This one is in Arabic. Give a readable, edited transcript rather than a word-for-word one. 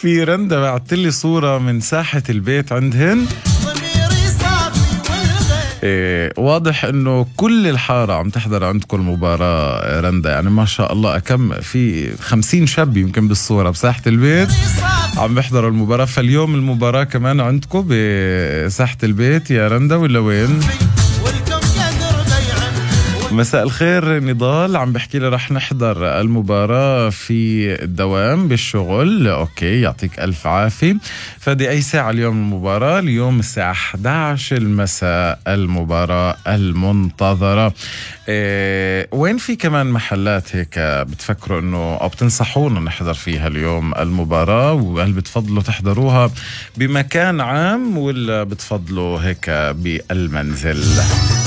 في رندا بعتلي صورة من ساحة البيت عندهن. واضح انه كل الحارة عم تحضر عندكم المباراة رندا، يعني ما شاء الله كم في 50 شاب يمكن بالصورة بساحة البيت عم بيحضروا المباراة. فاليوم المباراة كمان عندكم بساحة البيت يا رندا ولا وين؟ مساء الخير نضال عم بحكي لي رح نحضر المباراة في الدوام بالشغل. اوكي يعطيك الف عافية. فدي اي ساعة اليوم المباراة؟ اليوم الساعة 11 المساء المباراة المنتظرة. وين في كمان محلات هيك بتفكروا انه او بتنصحونا نحضر فيها اليوم المباراة؟ وهل بتفضلوا تحضروها بمكان عام ولا بتفضلوا هيك بالمنزل؟